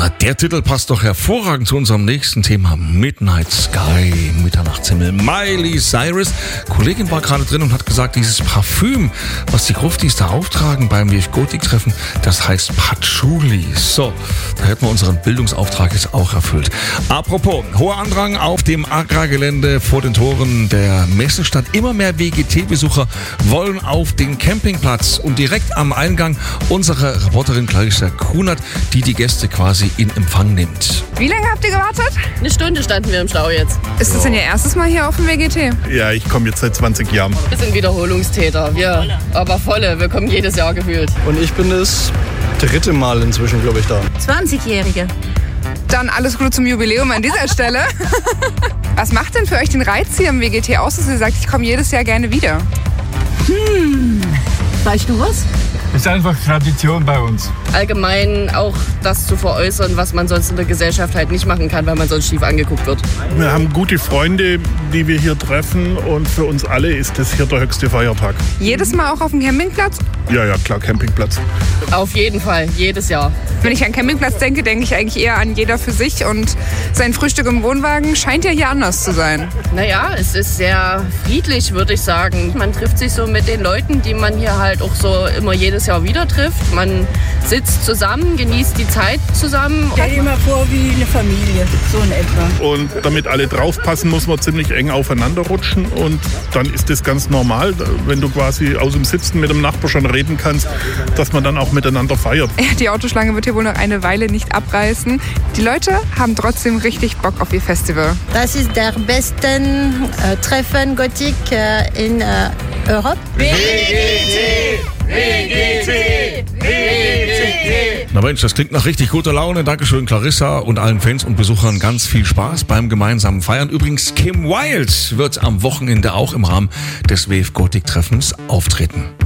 Na, der Titel passt doch hervorragend zu unserem nächsten Thema. Midnight Sky, Mitternachtshimmel. Miley Cyrus. Kollegin war gerade drin und hat gesagt, dieses Parfüm, was die Gruftis da auftragen beim WF-Gotik-Treffen, das heißt Patchouli. So, da hätten wir unseren Bildungsauftrag jetzt auch erfüllt. Apropos, hoher Andrang auf dem Agrargelände vor den Toren der Messestadt. Immer mehr WGT-Besucher wollen auf den Campingplatz und direkt am Eingang unsere Reporterin Clarissa Kunert, die Gäste quasi in Empfang nimmt. Wie lange habt ihr gewartet? Eine Stunde standen wir im Stau jetzt. Ist das denn Ihr erstes Mal hier auf dem WGT? Ja, ich komme jetzt seit 20 Jahren. Wir sind Wiederholungstäter. Aber volle. Wir kommen jedes Jahr gefühlt. Und ich bin das 3. Mal inzwischen, glaube ich, da. 20-Jährige. Dann alles Gute zum Jubiläum an dieser Stelle. Was macht denn für euch den Reiz hier im WGT aus, dass ihr sagt, ich komme jedes Jahr gerne wieder? Weißt du was? Ist einfach Tradition bei uns. Allgemein auch das zu veräußern, was man sonst in der Gesellschaft halt nicht machen kann, weil man sonst schief angeguckt wird. Wir haben gute Freunde, die wir hier treffen und für uns alle ist das hier der höchste Feiertag. Jedes Mal auch auf dem Campingplatz? Ja, klar, Campingplatz. Auf jeden Fall, jedes Jahr. Wenn ich an Campingplatz denke, denke ich eigentlich eher an jeder für sich und sein Frühstück im Wohnwagen scheint ja hier anders zu sein. Naja, es ist sehr friedlich, würde ich sagen. Man trifft sich so mit den Leuten, die man hier halt auch so immer jedes Jahr wieder trifft. Man sitzt zusammen, genießt die Zeit zusammen. Stell dir mal vor wie eine Familie, so in etwa. Und damit alle draufpassen, muss man ziemlich eng aufeinander rutschen und dann ist das ganz normal, wenn du quasi aus dem Sitzen mit dem Nachbar schon reden kannst, dass man dann auch miteinander feiert. Die Autoschlange wird hier wohl noch eine Weile nicht abreißen. Die Leute haben trotzdem richtig Bock auf ihr Festival. Das ist der beste Treffen Gotik in Europa. Na Mensch, das klingt nach richtig guter Laune. Dankeschön Clarissa und allen Fans und Besuchern ganz viel Spaß beim gemeinsamen Feiern. Übrigens, Kim Wilde wird am Wochenende auch im Rahmen des WF-Gotik-Treffens auftreten.